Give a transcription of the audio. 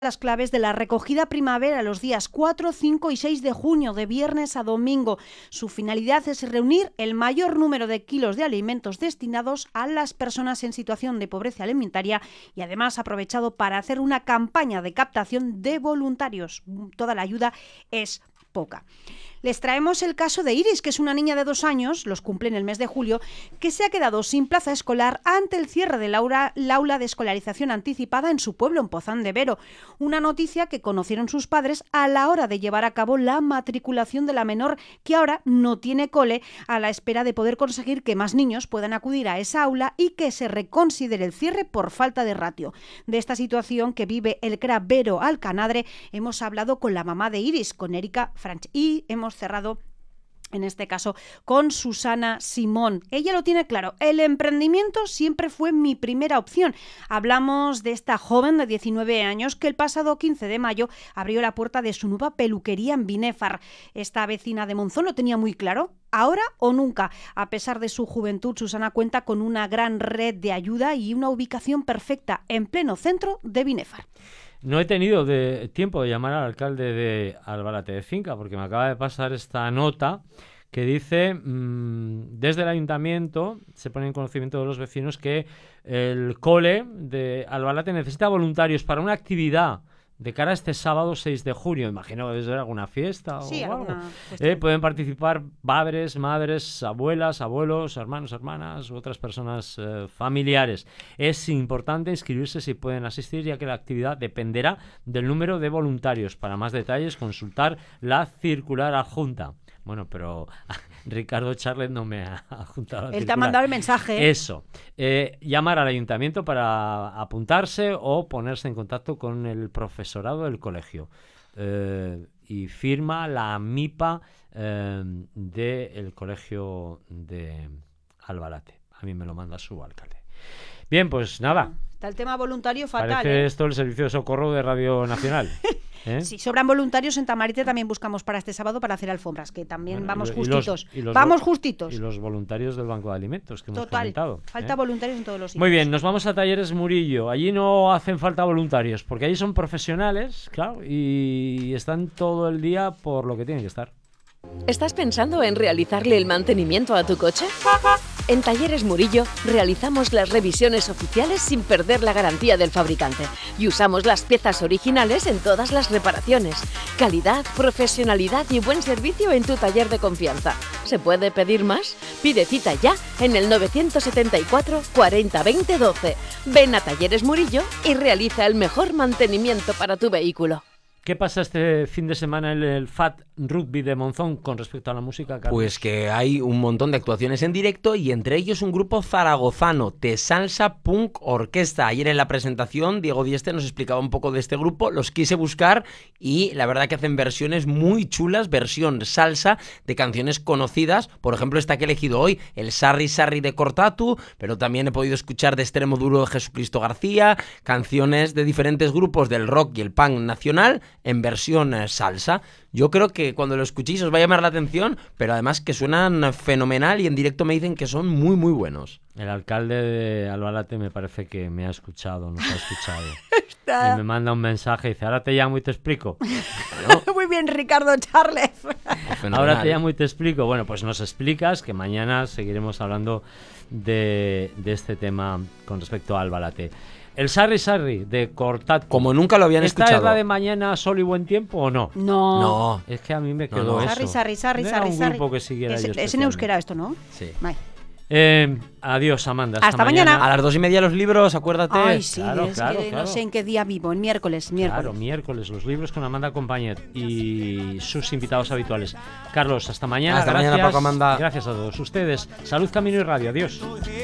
las claves de la recogida primavera los días 4, 5 y 6 de junio, de viernes a domingo. Su finalidad es reunir el mayor número de kilos de alimentos destinados a las personas en situación de pobreza alimentaria y además aprovechado para hacer una campaña de captación de voluntarios. Toda la ayuda es poca. Les traemos el caso de Iris, que es una niña de 2 años, los cumple en el mes de julio, que se ha quedado sin plaza escolar ante el cierre del aula de escolarización anticipada en su pueblo, en Pozán de Vero. Una noticia que conocieron sus padres a la hora de llevar a cabo la matriculación de la menor, que ahora no tiene cole, a la espera de poder conseguir que más niños puedan acudir a esa aula y que se reconsidere el cierre por falta de ratio. De esta situación que vive el CRA Vero Alcanadre hemos hablado con la mamá de Iris, con Erika Franch, y hemos cerrado en este caso con Susana Simón. Ella lo tiene claro, el emprendimiento siempre fue mi primera opción. Hablamos de esta joven de 19 años que el pasado 15 de mayo abrió la puerta de su nueva peluquería en Binéfar. Esta vecina de Monzón lo tenía muy claro. Ahora o nunca. A pesar de su juventud, Susana cuenta con una gran red de ayuda y una ubicación perfecta en pleno centro de Binéfar. No he tenido tiempo de llamar al alcalde de Albalate de Cinca porque me acaba de pasar esta nota que dice, desde el ayuntamiento se pone en conocimiento de los vecinos que el cole de Albalate necesita voluntarios para una actividad de cara a este sábado 6 de junio. Imagino que desde alguna fiesta sí, o algo. Cuestión. Pueden participar padres, madres, abuelas, abuelos, hermanos, hermanas u otras personas familiares. Es importante inscribirse si pueden asistir, ya que la actividad dependerá del número de voluntarios. Para más detalles, consultar la circular adjunta. Bueno, pero Ricardo Charlet no me ha adjuntado la circular. Él te ha mandado el mensaje. Eso. Llamar al ayuntamiento para apuntarse o ponerse en contacto con el profesorado del colegio. Y firma la MIPA del colegio de Albalate. A mí me lo manda su alcalde. Bien, pues nada. Está el tema voluntario fatal. Parece esto el servicio de socorro de Radio Nacional. Si sobran voluntarios, en Tamarite también buscamos para este sábado para hacer alfombras, que también vamos justitos. Vamos justitos. Y los voluntarios del Banco de Alimentos que hemos comentado. Falta voluntarios en todos los sitios. Muy bien, nos vamos a Talleres Murillo. Allí no hacen falta voluntarios, porque allí son profesionales, claro, y están todo el día por lo que tienen que estar. ¿Estás pensando en realizarle el mantenimiento a tu coche? En Talleres Murillo realizamos las revisiones oficiales sin perder la garantía del fabricante y usamos las piezas originales en todas las reparaciones. Calidad, profesionalidad y buen servicio en tu taller de confianza. ¿Se puede pedir más? Pide cita ya en el 974 40 20 12. Ven a Talleres Murillo y realiza el mejor mantenimiento para tu vehículo. ¿Qué pasa este fin de semana en el FAT Rugby de Monzón con respecto a la música, Carlos? Pues que hay un montón de actuaciones en directo y entre ellos un grupo zaragozano, The Salsa Punk Orquesta. Ayer en la presentación Diego Dieste nos explicaba un poco de este grupo, los quise buscar y la verdad que hacen versiones muy chulas, versión salsa de canciones conocidas, por ejemplo esta que he elegido hoy, el Sarri Sarri de Cortatu, pero también he podido escuchar de Extremo Duro de Jesucristo García, canciones de diferentes grupos del rock y el punk nacional, en versión salsa. Yo creo que cuando lo escuchéis os va a llamar la atención, pero además que suenan fenomenal y en directo me dicen que son muy muy buenos. El alcalde de Albalate me parece que me ha escuchado, nos ha escuchado. Y me manda un mensaje y dice, ahora te llamo y te explico. Bueno, muy bien, Ricardo Charles. Ahora te llamo y te explico. Bueno, pues nos explicas que mañana seguiremos hablando de este tema con respecto a Albalate. El Sarri Sarri de Cortatu. Como nunca lo habían escuchado. ¿Esta es la de mañana sol y buen tiempo o no? No. Es que a mí me quedó eso. Sarri. Un grupo que siguiera yo es en euskera esto, ¿no? Sí. Vale. Adiós, Amanda. Hasta mañana. A las 2:30 los libros, acuérdate. Ay, sí, claro. No sé en qué día vivo, en miércoles. Claro, miércoles, los libros con Amanda Compañet y sus invitados habituales. Carlos, hasta mañana. Hasta mañana, Paco, Amanda. Gracias a todos ustedes. Salud, Camino y Radio. Adiós.